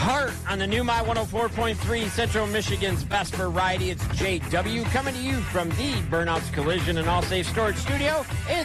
Heart on the new My 104.3, Central Michigan's best variety. It's JW coming to you from the Burnouts Collision and All Safe Storage Studio.